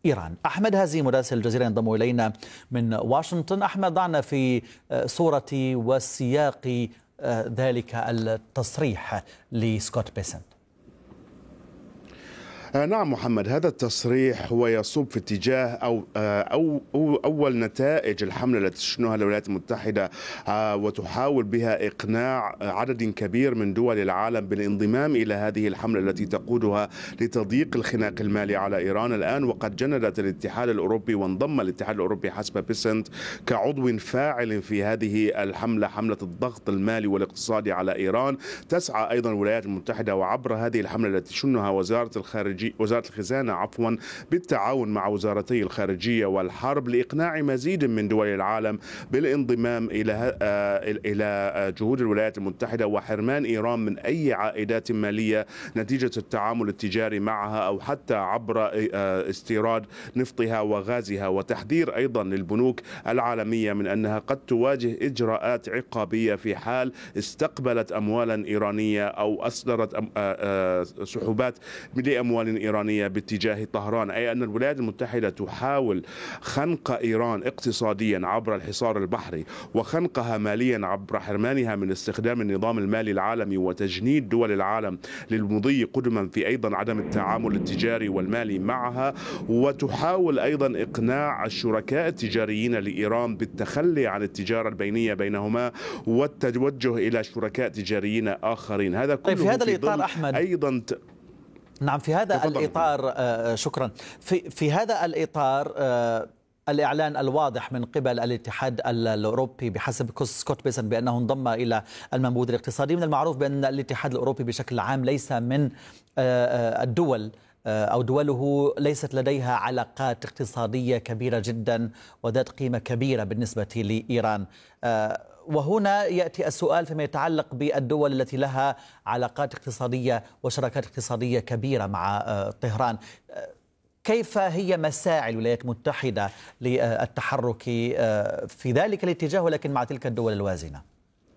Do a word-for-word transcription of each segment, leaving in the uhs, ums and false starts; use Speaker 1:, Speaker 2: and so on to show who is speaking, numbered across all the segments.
Speaker 1: إيران. أحمد هازي مراسل الجزيرة ينضم إلينا من واشنطن. أحمد، ضعنا في صورة وسياق ذلك التصريح لسكوت بيسنت.
Speaker 2: نعم محمد، هذا التصريح هو يصب في اتجاه أو, أو, أو أول نتائج الحملة التي تشنها الولايات المتحدة وتحاول بها إقناع عدد كبير من دول العالم بالانضمام إلى هذه الحملة التي تقودها لتضييق الخناق المالي على إيران الآن. وقد جندت الاتحاد الأوروبي وانضم الاتحاد الأوروبي حسب بيسنت كعضو فاعل في هذه الحملة، حملة الضغط المالي والاقتصادي على إيران. تسعى أيضا الولايات المتحدة وعبر هذه الحملة التي تشنها وزارة الخارجية وزارة الخزانة عفوا بالتعاون مع وزارتي الخارجية والحرب لإقناع مزيد من دول العالم بالانضمام إلى إلى جهود الولايات المتحدة وحرمان إيران من أي عائدات مالية نتيجة التعامل التجاري معها أو حتى عبر استيراد نفطها وغازها، وتحذير أيضا للبنوك العالمية من أنها قد تواجه إجراءات عقابية في حال استقبلت أموالا إيرانية أو أصدرت سحوبات لأموال إيرانية باتجاه طهران، أي أن الولايات المتحدة تحاول خنق إيران اقتصاديا عبر الحصار البحري وخنقها ماليا عبر حرمانها من استخدام النظام المالي العالمي وتجنيد دول العالم للمضي قدما في أيضا عدم التعامل التجاري والمالي معها، وتحاول أيضا إقناع الشركاء التجاريين لإيران بالتخلي عن التجارة البينية بينهما والتوجه إلى شركاء تجاريين آخرين. هذا كله
Speaker 1: طيب في هذا الإطار أحمد
Speaker 2: أيضا ت...
Speaker 1: نعم في هذا تفضل. الإطار آه شكرا في في هذا الإطار آه الإعلان الواضح من قبل الاتحاد الأوروبي بحسب سكوت بيسنت بأنه انضم إلى المنبوذ الاقتصادي. من المعروف بأن الاتحاد الأوروبي بشكل عام ليس من آه الدول أو دوله ليست لديها علاقات اقتصادية كبيرة جدا وذات قيمة كبيرة بالنسبة لإيران. وهنا يأتي السؤال فيما يتعلق بالدول التي لها علاقات اقتصادية وشراكات اقتصادية كبيرة مع طهران. كيف هي مساعي الولايات المتحدة للتحرك في ذلك الاتجاه ولكن مع تلك الدول الوازنة؟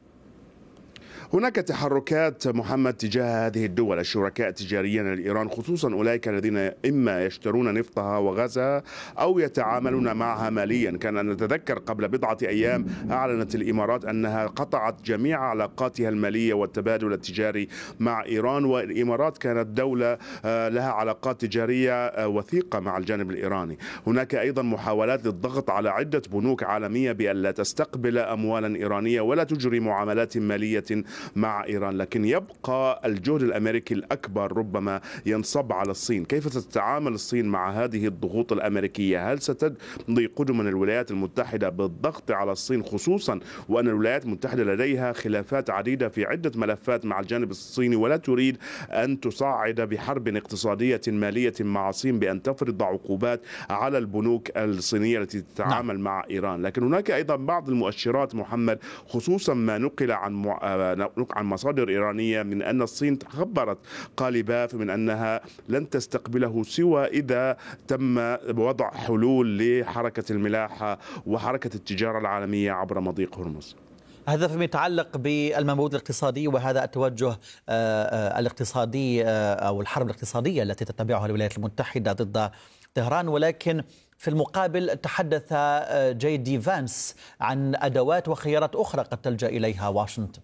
Speaker 2: هناك تحركات محمد تجاه هذه الدول الشركاء التجاريين لإيران، خصوصا أولئك الذين إما يشترون نفطها وغازها أو يتعاملون معها ماليا. كان نتذكر قبل بضعة أيام أعلنت الإمارات أنها قطعت جميع علاقاتها المالية والتبادل التجاري مع إيران، والإمارات كانت دولة لها علاقات تجارية وثيقة مع الجانب الإيراني. هناك أيضا محاولات للضغط على عدة بنوك عالمية بأن لا تستقبل أموالا إيرانية ولا تجري معاملات مالية مع إيران، لكن يبقى الجهد الأمريكي الأكبر ربما ينصب على الصين. كيف ستتعامل الصين مع هذه الضغوط الأمريكية؟ هل ستمضي قدما الولايات المتحدة بالضغط على الصين، خصوصا وأن الولايات المتحدة لديها خلافات عديدة في عدة ملفات مع الجانب الصيني ولا تريد أن تصعد بحرب اقتصادية مالية مع الصين بأن تفرض عقوبات على البنوك الصينية التي تتعامل نعم. مع إيران. لكن هناك أيضا بعض المؤشرات محمد، خصوصا ما نقل عن مع... عن مصادر إيرانية من أن الصين خبرت قالباف من أنها لن تستقبله سوى إذا تم وضع حلول لحركة الملاحة وحركة التجارة العالمية عبر مضيق هرمز.
Speaker 1: هذا فيما يتعلق بالمنبوذ الاقتصادي وهذا التوجه الاقتصادي أو الحرب الاقتصادية التي تتبعها الولايات المتحدة ضد طهران، ولكن في المقابل تحدث جي دي فانس عن أدوات وخيارات أخرى قد تلجأ إليها واشنطن.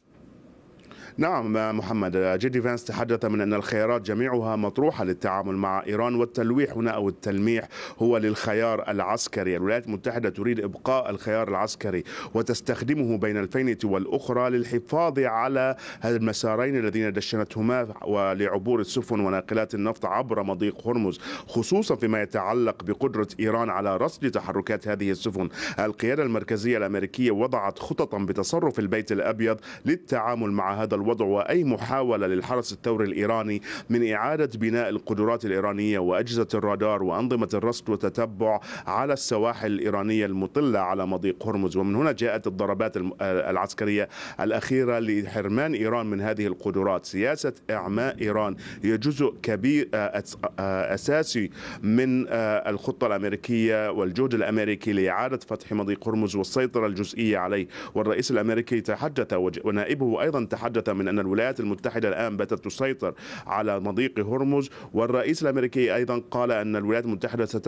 Speaker 2: نعم محمد، جي دي فانس تحدث من أن الخيارات جميعها مطروحة للتعامل مع إيران، والتلويح هنا أو التلميح هو للخيار العسكري. الولايات المتحدة تريد إبقاء الخيار العسكري وتستخدمه بين الفينة والأخرى للحفاظ على المسارين الذين دشنتهما ولعبور السفن وناقلات النفط عبر مضيق هرمز، خصوصا فيما يتعلق بقدرة إيران على رصد تحركات هذه السفن. القيادة المركزية الأمريكية وضعت خططا بتصرف البيت الأبيض للتعامل مع هذا الوضع وأي محاولة للحرس الثوري الإيراني من إعادة بناء القدرات الإيرانية وأجهزة الرادار وأنظمة الرصد والتتبع على السواحل الإيرانية المطلة على مضيق هرمز. ومن هنا جاءت الضربات العسكرية الأخيرة لحرمان إيران من هذه القدرات. سياسة إعماء إيران هي جزء كبير أساسي من الخطة الأمريكية والجهد الأمريكي لإعادة فتح مضيق هرمز والسيطرة الجزئية عليه. والرئيس الأمريكي تحدث ونائبه أيضا تحدث من أن الولايات المتحدة الآن باتت تسيطر على مضيق هرمز، والرئيس الأمريكي أيضا قال أن الولايات المتحدة ست